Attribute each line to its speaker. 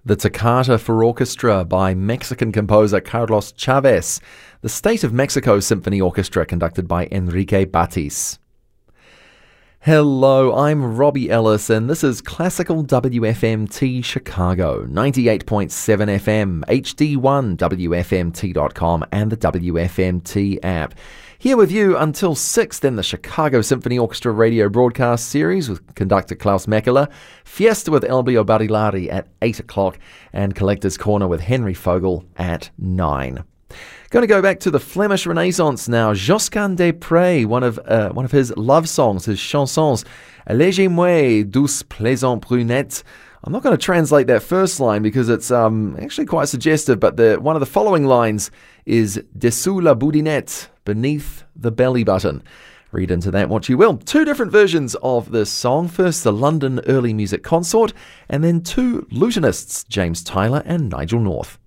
Speaker 1: The Toccata for Orchestra by Mexican composer Carlos Chavez. The State of Mexico Symphony Orchestra conducted by Enrique Batis. Hello, I'm Robbie Ellis and this is Classical WFMT Chicago, 98.7 FM, HD1, WFMT.com and the WFMT app. Here with you until 6, then the Chicago Symphony Orchestra radio broadcast series with conductor Klaus Mekela, Fiesta with Elbio Barilari at 8 o'clock, and Collector's Corner with Henry Fogel at 9. Going to go back to the Flemish Renaissance now. Josquin des Prez, one of his love songs, his chansons, Allégez-moi, douce plaisante brunette. I'm not going to translate that first line because it's actually quite suggestive, but one of the following lines is Dessous la boudinette, beneath the belly button. Read into that what you will. Two different versions of this song. First, the London Early Music Consort, and then two lutenists, James Tyler and Nigel North.